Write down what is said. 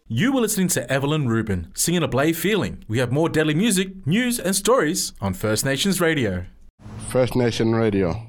You were listening to Evelyn Rubin, singing A Blade Feeling. We have more deadly music, news and stories on First Nations Radio. First Nation Radio.